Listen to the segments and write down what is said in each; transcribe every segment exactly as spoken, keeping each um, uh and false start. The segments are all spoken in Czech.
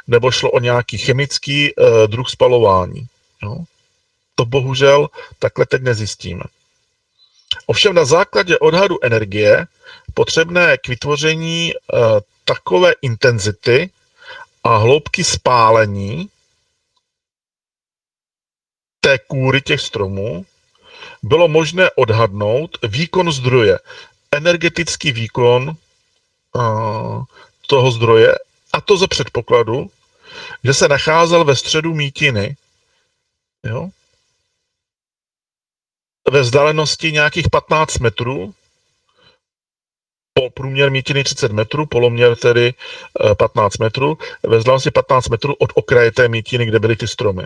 nebo šlo o nějaký chemický uh, druh spalování. Jo? To bohužel takhle teď nezjistíme. Ovšem na základě odhadu energie potřebné k vytvoření uh, takové intenzity a hloubky spálení té kůry těch stromů bylo možné odhadnout výkon zdroje, energetický výkon uh, toho zdroje, a to za předpokladu, že se nacházel ve středu mítiny, jo? Ve vzdálenosti nějakých patnáct metrů, průměr mítiny třicet metrů, poloměr tedy patnáct metrů, ve vzdálenosti patnáct metrů od okraje té mítiny, kde byly ty stromy.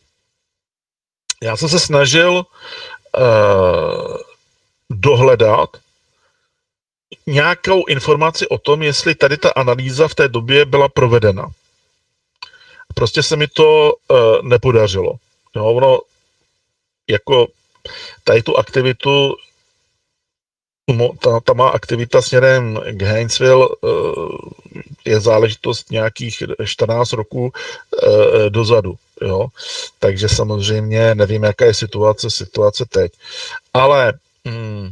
Já jsem se snažil uh, dohledat nějakou informaci o tom, jestli tady ta analýza v té době byla provedena. Prostě se mi to uh, nepodařilo. Jo, ono jako tady tu aktivitu, ta, ta má aktivita směrem k Haynesville uh, je záležitost nějakých čtrnáct roků uh, dozadu. Jo? Takže samozřejmě nevím, jaká je situace, situace teď. Ale mm,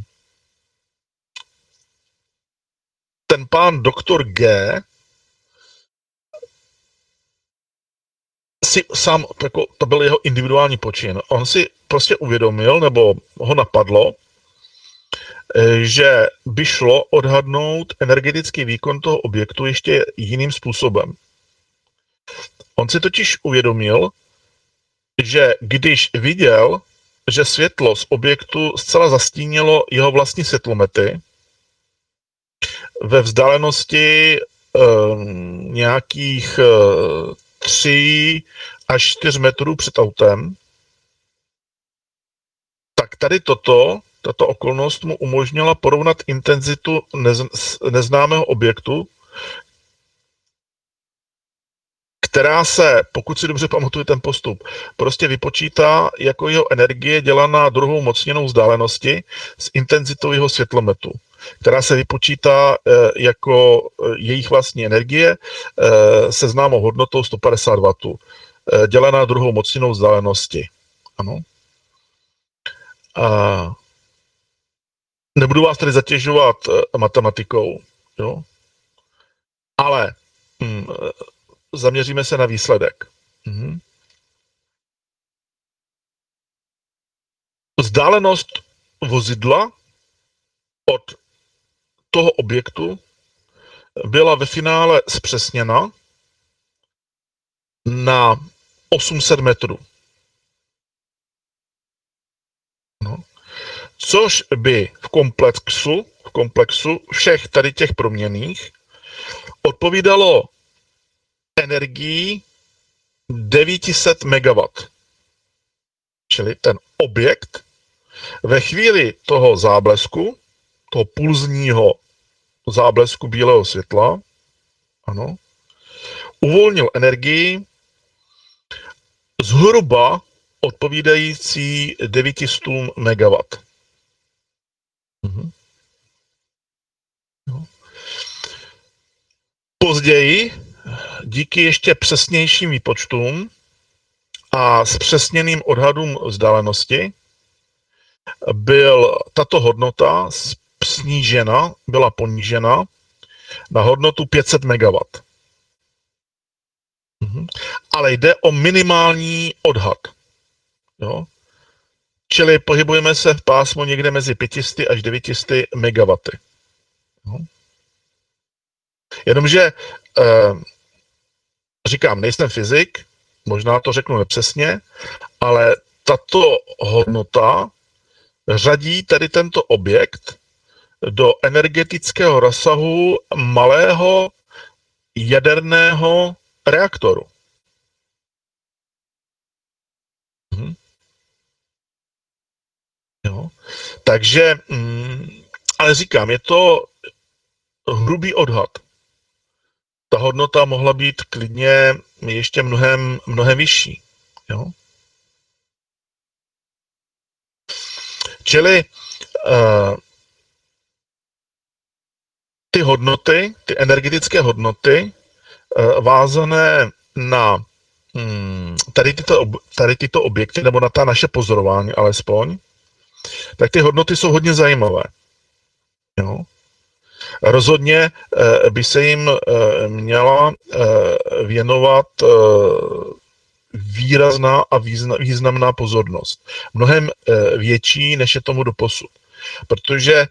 ten pán doktor G si sám, jako, to byl jeho individuální počin, on si prostě uvědomil, nebo ho napadlo, že by šlo odhadnout energetický výkon toho objektu ještě jiným způsobem. On si totiž uvědomil, že když viděl, že světlo z objektu zcela zastínilo jeho vlastní světlomety ve vzdálenosti eh, nějakých eh, tři až čtyři metrů před autem, tak tady toto, tato okolnost mu umožnila porovnat intenzitu nez, neznámého objektu, která se, pokud si dobře pamatuju ten postup, prostě vypočítá jako jeho energie dělaná druhou mocněnou vzdálenosti s intenzitou jeho světlometu, která se vypočítá jako jejich vlastní energie se známou hodnotou sto padesát wattů, dělaná druhou mocněnou vzdálenosti. Ano. A nebudu vás tady zatěžovat matematikou, jo? Ale hm, zaměříme se na výsledek. Mhm. Vzdálenost vozidla od toho objektu byla ve finále zpřesněna na osm set metrů. No. Což by v komplexu, v komplexu všech tady těch proměnných odpovídalo energii devět set megawattů. Čili ten objekt ve chvíli toho záblesku, toho pulzního záblesku bílého světla, ano, uvolnil energii zhruba odpovídající devět set megawattů. Mhm. No. Později, díky ještě přesnějším výpočtům a zpřesněným odhadům vzdálenosti, byl tato hodnota snížena, byla ponížena na hodnotu pět set megawattů. Mhm. Ale jde o minimální odhad. Jo? Čili pohybujeme se v pásmu někde mezi pět set až devět set megawattů. Jo? Jenomže eh, říkám, nejsem fyzik, možná to řeknu nepřesně, ale tato hodnota řadí tady tento objekt do energetického rozsahu malého jaderného reaktoru. Mhm. Jo. Takže, mm, ale říkám, je to hrubý odhad. Ta hodnota mohla být klidně ještě mnohem, mnohem vyšší. Jo. Čili uh, ty hodnoty, ty energetické hodnoty uh, vázané na hmm, tady, tyto, tady tyto objekty, nebo na ta naše pozorování alespoň, tak ty hodnoty jsou hodně zajímavé. Jo? Rozhodně by se jim měla věnovat výrazná a významná pozornost. Mnohem větší, než je tomu doposud. Protože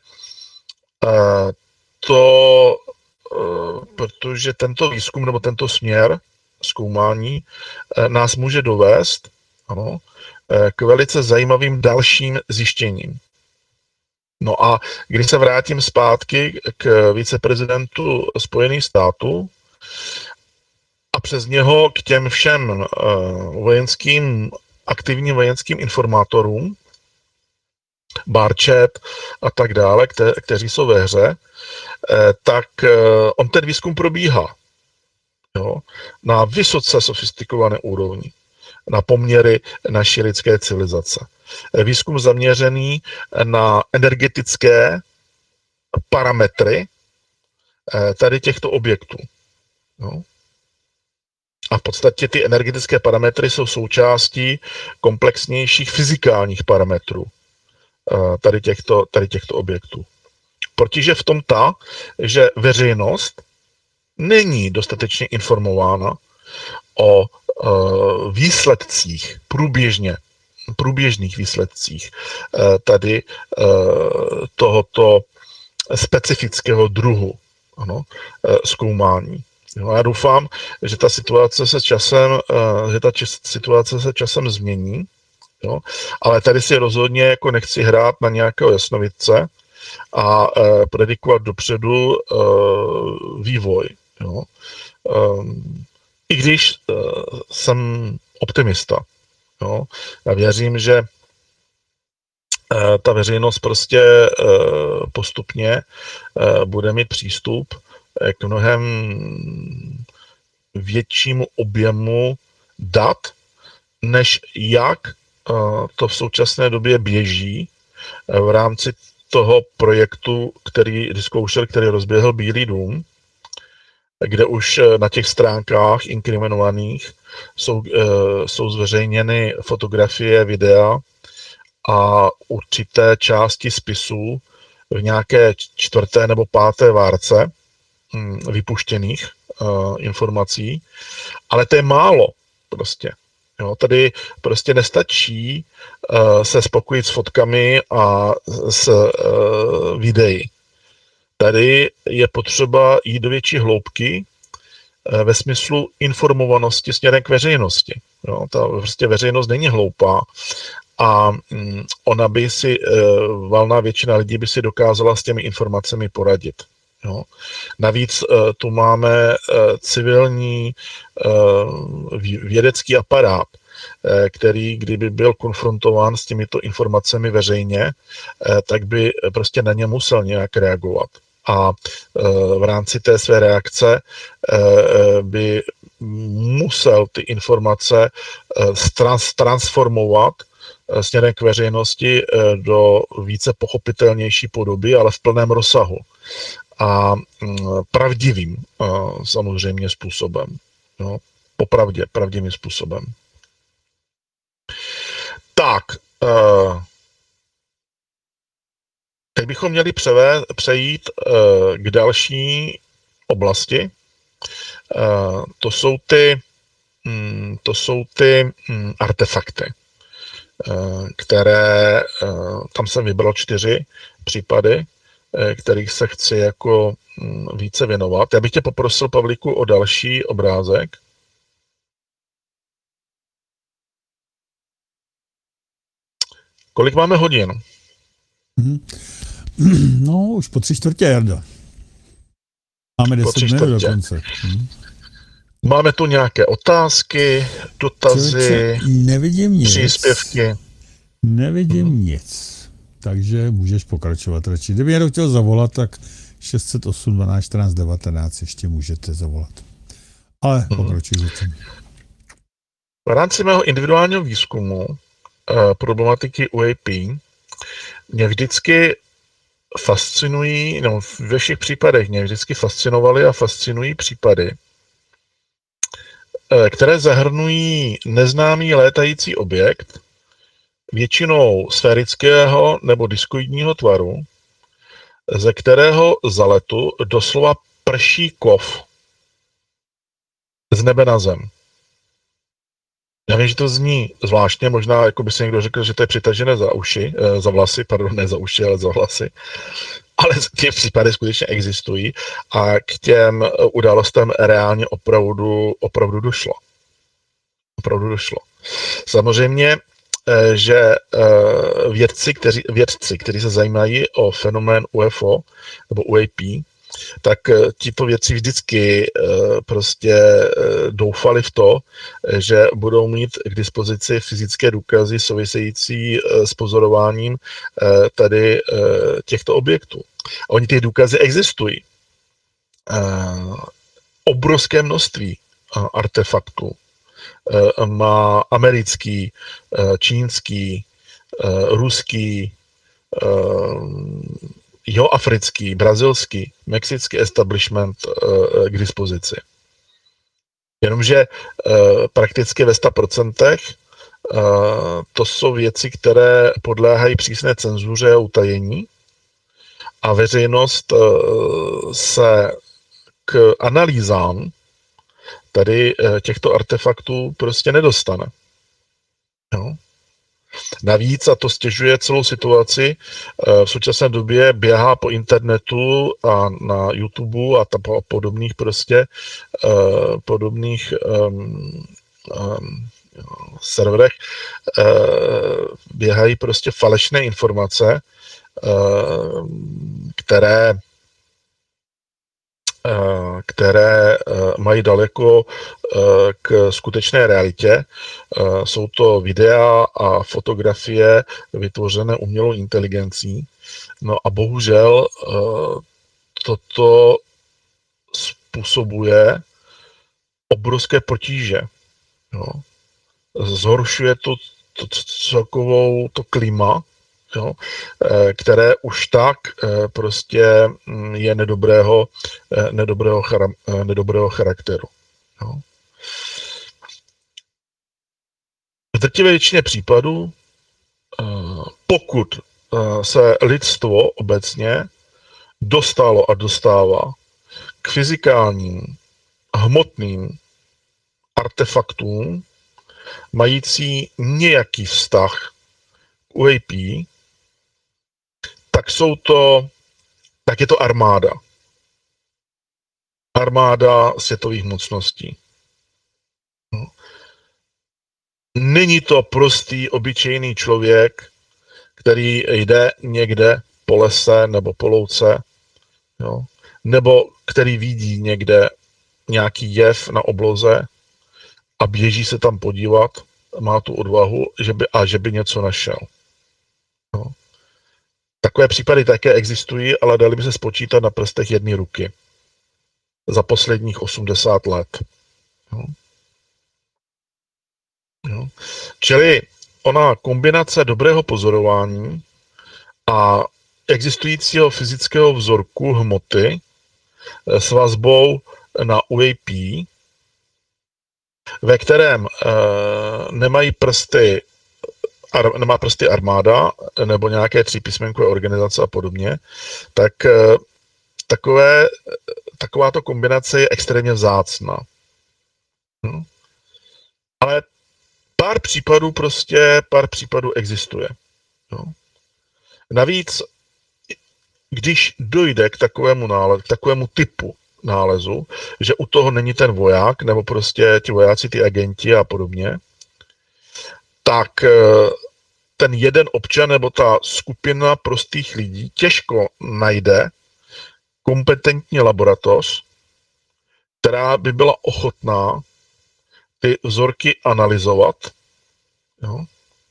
to, protože tento výzkum nebo tento směr zkoumání nás může dovést, ano, k velice zajímavým dalším zjištěním. No a když se vrátím zpátky k viceprezidentu Spojených států a přes něho k těm všem vojenským, aktivním vojenským informátorům, Barchet a tak dále, kte, kteří jsou ve hře, tak on ten výzkum probíhá, jo, na vysoce sofistikované úrovni, na poměry naší lidské civilizace. Výzkum zaměřený na energetické parametry tady těchto objektů. Jo. A v podstatě ty energetické parametry jsou součástí komplexnějších fyzikálních parametrů tady těchto, tady těchto objektů. Protože v tom ta, že veřejnost není dostatečně informována o výsledcích, průběžně, průběžných výsledcích tady tohoto specifického druhu, ano, zkoumání. No, já doufám, že ta situace se časem, že ta situace se časem změní, jo, ale tady si rozhodně jako nechci hrát na nějakého jasnovidce a eh, predikovat dopředu eh, vývoj. Jo. Um, I když eh, jsem optimista. Jo. Já věřím, že eh, ta veřejnost prostě eh, postupně eh, bude mít přístup k mnohem většímu objemu dat, než jak to v současné době běží v rámci toho projektu, který zkoušel, který rozběhl Bílý dům, kde už na těch stránkách inkriminovaných jsou, jsou zveřejněny fotografie, videa a určité části spisů v nějaké čtvrté nebo páté várce vypuštěných uh, informací, ale to je málo prostě. Jo, tady prostě nestačí uh, se spokojit s fotkami a s uh, videí. Tady je potřeba jít do větší hloubky uh, ve smyslu informovanosti směrem k veřejnosti. Jo, ta prostě veřejnost není hloupá a um, ona by si, uh, valná většina lidí by si dokázala s těmi informacemi poradit. Jo. Navíc uh, tu máme uh, civilní uh, vědecký aparát, uh, který, kdyby byl konfrontován s těmito informacemi veřejně, uh, tak by prostě na ně musel nějak reagovat. A uh, v rámci té své reakce uh, by musel ty informace uh, trans- transformovat uh, směrem k veřejnosti uh, do více pochopitelnější podoby, ale v plném rozsahu. A pravdivým samozřejmě způsobem. No, popravdě, pravdivým způsobem. Tak, teď bychom měli převe, přejít k další oblasti. To jsou ty, to jsou ty artefakty, které, tam jsem vybral čtyři případy, kterých se chci jako více věnovat. Já bych tě poprosil, Pavlíku, o další obrázek. Kolik máme hodin? No, už po tři čtvrtě, Jarda. Máme deset minut dokonce. Hm. Máme tu nějaké otázky, dotazy, Člověče, nevidím nic. Příspěvky. Nevidím hmm. nic. Takže můžeš pokračovat radši. Kdyby někdo chtěl zavolat, tak šest set osm dvanáct čtrnáct devatenáct ještě můžete zavolat. Ale hmm. pokračuj zatím. V rámci mého individuálního výzkumu eh, problematiky U A P mě vždycky fascinují, no ve všech případech mě vždycky fascinovaly a fascinují případy, které zahrnují neznámý létající objekt, většinou sférického nebo diskoidního tvaru, ze kterého za letu doslova prší kov z nebe na zem. Já vím, že to zní zvláštně, možná jako by si někdo řekl, že to je přitažené za uši, za vlasy, pardon, ne za uši, ale za vlasy. Ale ty případy skutečně existují a k těm událostem reálně opravdu, opravdu došlo. Opravdu došlo. Samozřejmě, že vědci, kteří, vědci, kteří se zajímají o fenomén U F O nebo U A P, tak tito vědci vždycky prostě doufali v to, že budou mít k dispozici fyzické důkazy související s pozorováním tady těchto objektů. A oni ty důkazy existují. Obrovské množství artefaktů má americký, čínský, ruský, jihoafrický, brazilský, mexický establishment k dispozici. Jenomže prakticky ve sto procent to jsou věci, které podléhají přísné cenzuře a utajení a veřejnost se k analýzám tady těchto artefaktů prostě nedostane. Jo? Navíc, a to stěžuje celou situaci, v současné době běhá po internetu a na YouTube a tam po podobných prostě podobných um, um, serverech běhají prostě falešné informace, které které mají daleko k skutečné realitě. Jsou to videa a fotografie vytvořené umělou inteligencí. No a bohužel toto způsobuje obrovské potíže. Jo. Zhoršuje to, to celkovou to klima, jo, které už tak prostě je nedobrého, nedobrého, nedobrého charakteru. Jo. V drtivé většině případů, pokud se lidstvo obecně dostalo a dostává k fyzikálním, hmotným artefaktům, mající nějaký vztah k U A P, tak jsou to, tak je to armáda. Armáda světových mocností. No. Není to prostý, obyčejný člověk, který jde někde po lese nebo po louce, jo, nebo který vidí někde nějaký jev na obloze a běží se tam podívat, má tu odvahu, že by, a že by něco našel. No. Takové případy také existují, ale dali by se spočítat na prstech jedné ruky za posledních osmdesát let. Jo. Jo. Čili ona kombinace dobrého pozorování a existujícího fyzického vzorku hmoty s vazbou na U A P, ve kterém e, nemají prsty, ar, nemá prsty armáda nebo nějaké třípísmenkové organizace a podobně, tak e, takové, takováto kombinace je extrémně vzácná. Hm. Ale pár případů prostě, pár případů existuje. Jo. Navíc, když dojde k takovému nálezu, k takovému typu nálezu, že u toho není ten voják, nebo prostě ti vojáci, ty agenti a podobně, tak ten jeden občan nebo ta skupina prostých lidí těžko najde kompetentní laboratoř, která by byla ochotná ty vzorky analyzovat, jo?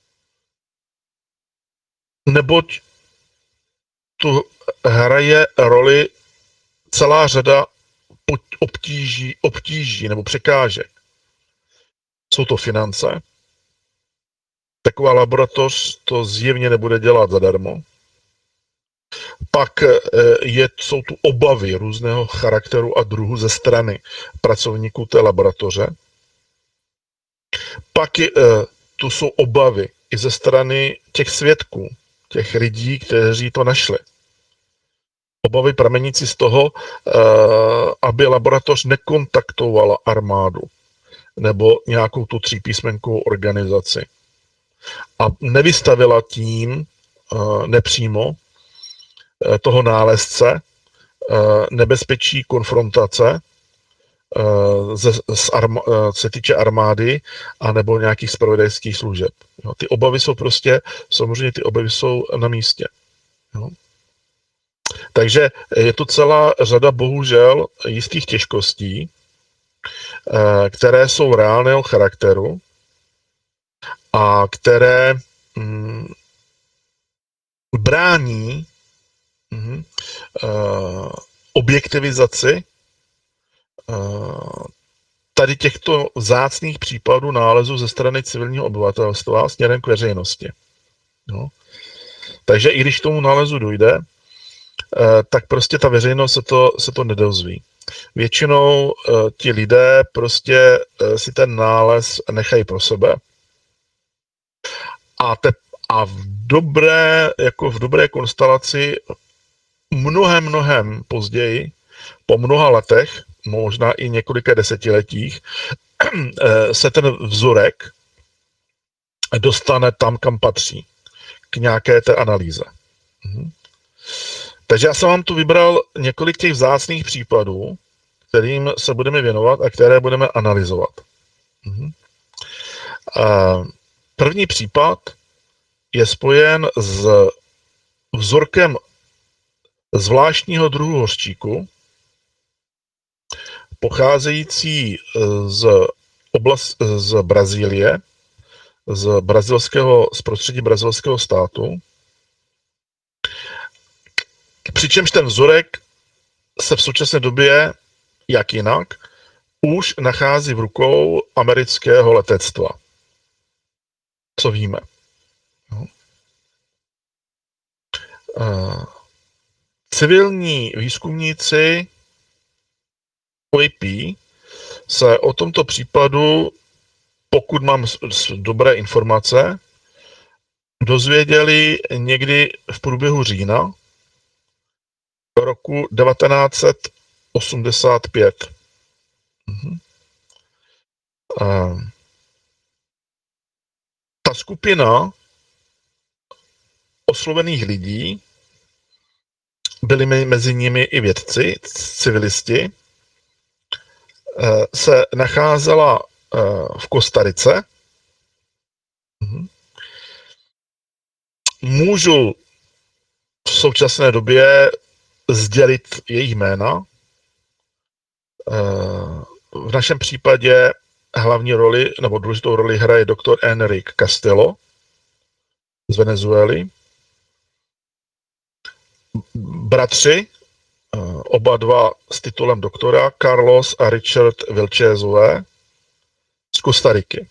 Neboť tu hraje roli celá řada obtíží, obtíží nebo překážek. Jsou to finance. Taková laboratoř to zjevně nebude dělat zadarmo. Pak je, jsou tu obavy různého charakteru a druhu ze strany pracovníků té laboratoře. Pak je, tu jsou obavy i ze strany těch svědků, těch lidí, kteří to našli. Obavy pramenící z toho, aby laboratoř nekontaktovala armádu nebo nějakou tu třípísmenkovou organizaci a nevystavila tím nepřímo toho nálezce nebezpečí konfrontace, z arma- se týče armády a nebo nějakých zpravodajských služeb. Jo, ty obavy jsou prostě, samozřejmě ty obavy jsou na místě. Jo. Takže je tu celá řada bohužel jistých těžkostí, které jsou reálného charakteru a které mm, brání mm, uh, objektivizaci tady těchto vzácných případů nálezu ze strany civilního obyvatelstva směrem k veřejnosti. No. Takže i když k tomu nálezu dojde, tak prostě ta veřejnost se to, se to nedozví. Většinou ti lidé prostě si ten nález nechají pro sebe. A, te, a v dobré, jako v dobré konstelaci mnohem, mnohem později, po mnoha letech, možná i několika desetiletích, se ten vzorek dostane tam, kam patří, k nějaké té analýze. Mhm. Takže já jsem vám tu vybral několik těch vzácných případů, kterým se budeme věnovat a které budeme analyzovat. Mhm. První případ je spojen s vzorkem zvláštního druhu hořčíku, pocházející z, oblast, z Brazílie, z, brazilského, z prostředí brazilského státu. Přičemž ten vzorek se v současné době, jak jinak, už nachází v rukou amerického letectva. Co víme? No. Civilní výzkumníci O A P se o tomto případu, pokud mám dobré informace, dozvěděli někdy v průběhu října roku devatenáct set osmdesát pět. Mhm. Ta skupina oslovených lidí, byli mezi nimi i vědci, civilisti, se nacházela v Kostarice. Můžu v současné době sdělit jejich jména. V našem případě hlavní roli, nebo důležitou roli hraje doktor Enrique Castillo z Venezuely. Bratři, oba dva s titulem doktora, Carlos a Richard Vilchézové z Kostariky.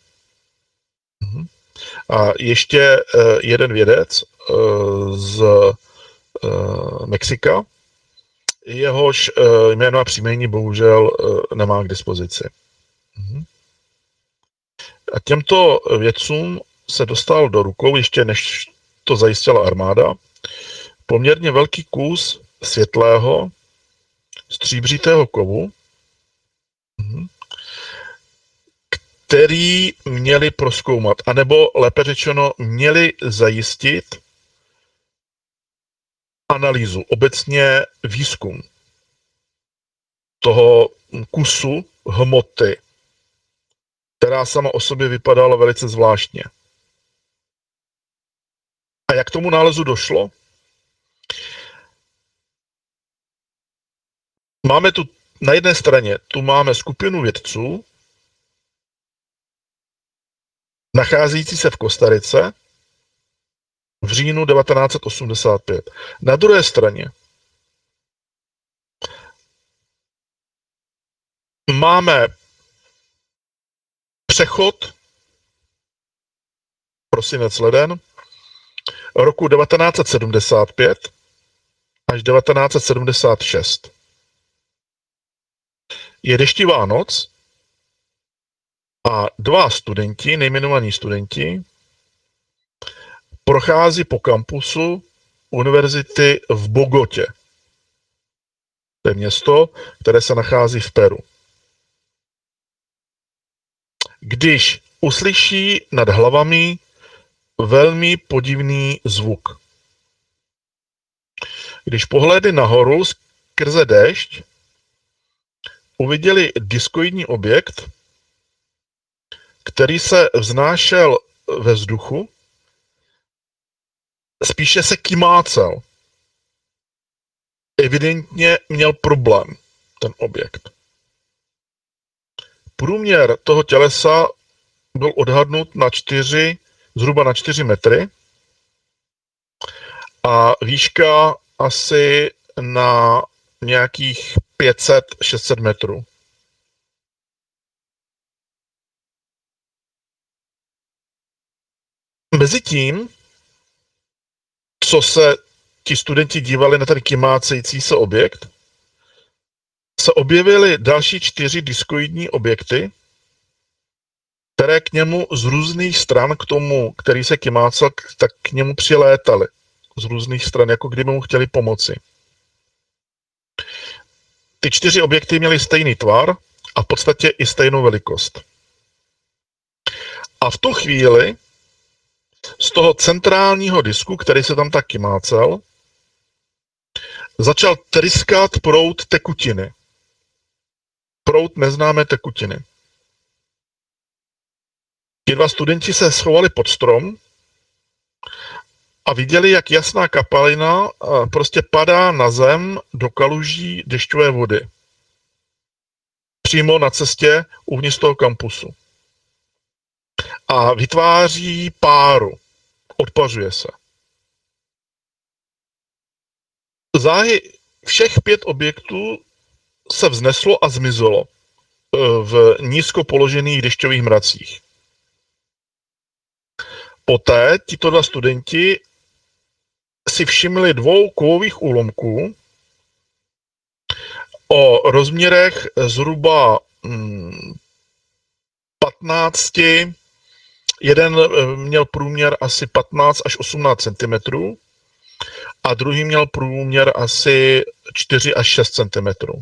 A ještě jeden vědec z Mexika, jehož jméno a příjmení bohužel nemá k dispozici. A těmto vědcům se dostal do rukou, ještě než to zajistila armáda, poměrně velký kus světlého stříbřitého kovu, který měli prozkoumat, anebo lépe řečeno měli zajistit analýzu, obecně výzkum toho kusu hmoty, která sama o sobě vypadala velice zvláštně. A jak k tomu nálezu došlo? Máme tu na jedné straně, tu máme skupinu vědců, nacházející se v Kostarice v říjnu devatenáct set osmdesát pět. Na druhé straně máme přechod prosinec leden roku devatenáct set sedmdesát pět až devatenáct set sedmdesát šest. Je deštivá noc A dva studenti, nejmenovaní studenti, prochází po kampusu univerzity v Bogotě. To je město, které se nachází v Peru. Když uslyší nad hlavami velmi podivný zvuk. Když pohlédli nahoru skrze déšť, uviděli diskoidní objekt, který se vznášel ve vzduchu, spíše se kymácel. Evidentně měl problém ten objekt. Průměr toho tělesa byl odhadnut na čtyři, zhruba na čtyři metry a výška asi na nějakých pět set až šest set metrů. Mezitím, co se ti studenti dívali na ten kymácející se objekt, se objevily další čtyři diskoidní objekty, které k němu z různých stran, k tomu, který se kymácel, tak k němu přilétaly. Z různých stran, jako kdyby mu chtěli pomoci. Ty čtyři objekty měly stejný tvar a v podstatě i stejnou velikost. A v tu chvíli z toho centrálního disku, který se tam tak kymácel, začal tryskat proud tekutiny. Proud neznámé tekutiny. Ti dva studenti se schovali pod strom a viděli, jak jasná kapalina prostě padá na zem do kaluží dešťové vody. Přímo na cestě uvnitř toho kampusu. A vytváří páru. Odpařuje se. Záhy všech pět objektů se vzneslo a zmizelo v nízko položených dešťových mracích. Poté tito dva studenti si všimli dvou kovových úlomků o rozměrech zhruba patnáct, jeden měl průměr asi patnáct až osmnáct centimetrů a druhý měl průměr asi čtyři až šest centimetrů.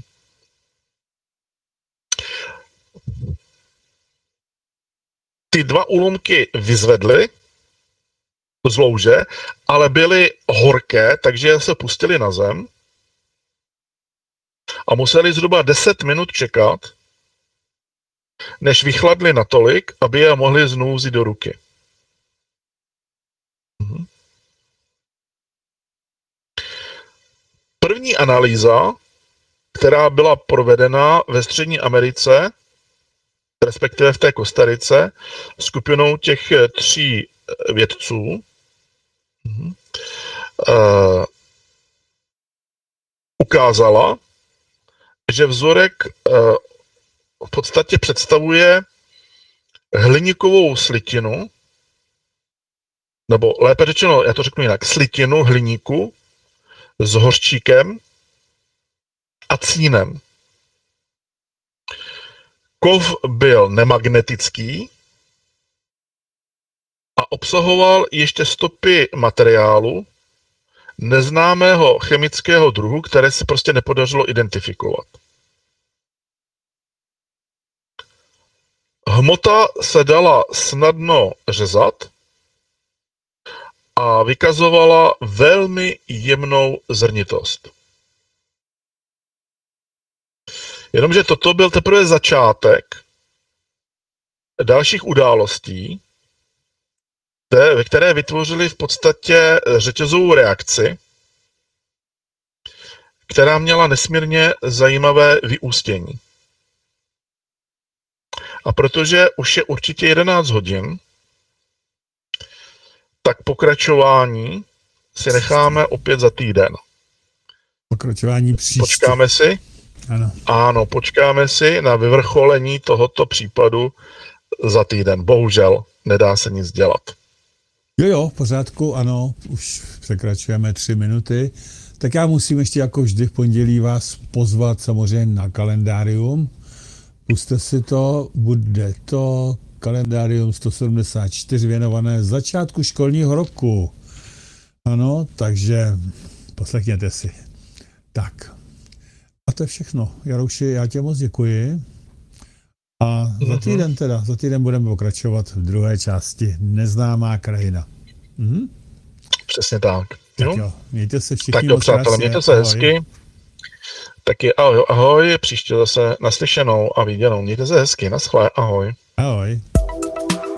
Ty dva úlomky vyzvedly z louže, ale byly horké, takže se pustili na zem a museli zhruba deset minut čekat, než vychladli natolik, aby je mohli znovu vzít do ruky. První analýza, která byla provedena ve Střední Americe, respektive v té Kostarice, skupinou těch tří vědců, uh, ukázala, že vzorek uh, v podstatě představuje hliníkovou slitinu, nebo lépe řečeno, já to řeknu jinak, slitinu hliníku s hořčíkem a cínem. Kov byl nemagnetický a obsahoval ještě stopy materiálu neznámého chemického druhu, které se prostě nepodařilo identifikovat. Hmota se dala snadno řezat a vykazovala velmi jemnou zrnitost. Jenomže toto byl teprve začátek dalších událostí, ve které vytvořili v podstatě řetězovou reakci, která měla nesmírně zajímavé vyústění. A protože už je určitě jedenáct hodin, tak pokračování si necháme opět za týden. Pokračování příště. Počkáme si? Ano. Ano, počkáme si na vyvrcholení tohoto případu za týden. Bohužel, nedá se nic dělat. Jo, jo, v pořádku, ano, už překračujeme tři minuty. Tak já musím ještě jako vždy v pondělí vás pozvat samozřejmě na kalendárium, Puste si to, bude to kalendárium sto sedmdesát čtyři věnované začátku školního roku. Ano, takže poslechněte si. Tak. A to je všechno. Jarouši, já tě moc děkuji. A za týden teda, za týden budeme pokračovat v druhé části Neznámá krajina. Mhm. Přesně tak. Tak Jo? jo, mějte se všichni Tak jo, moc přátelé, krásně. mějte se Ahoj. hezky. Taky ahoj, ahoj, příště zase naslyšenou a viděnou. Mějte se hezky, naschle, ahoj. Ahoj.